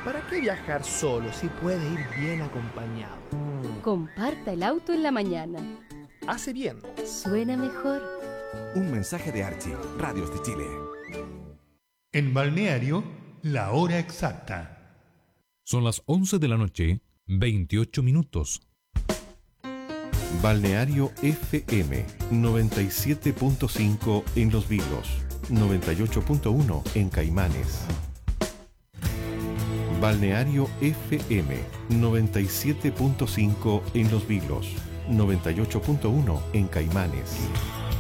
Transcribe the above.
¿Para qué viajar solo si puede ir bien acompañado? Comparta el auto en la mañana. Hace bien. Suena mejor. Un mensaje de Archie, Radios de Chile. En Balneario, la hora exacta. Son las 11 de la noche, 28 minutos. Balneario FM 97.5 en Los Vilos, 98.1 en Caimanes. Balneario FM 97.5 en Los Vilos, 98.1 en Caimanes.